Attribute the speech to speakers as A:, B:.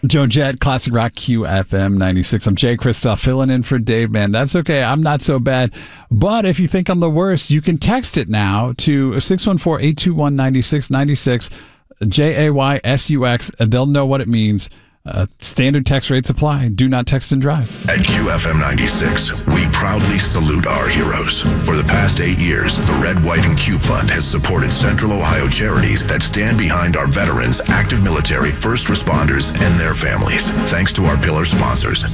A: Joe Jett, Classic Rock QFM 96. I'm Jay Kristoff, filling in for Dave, man. That's okay. I'm not so bad. But if you think I'm the worst, you can text it now to 614-821-9696, JAYSUX, and they'll know what it means. Standard text rates apply. Do not text and drive.
B: At QFM 96, we proudly salute our heroes. For the past 8 years, the Red, White, and Cube Fund has supported Central Ohio charities that stand behind our veterans, active military, first responders, and their families. Thanks to our pillar sponsors,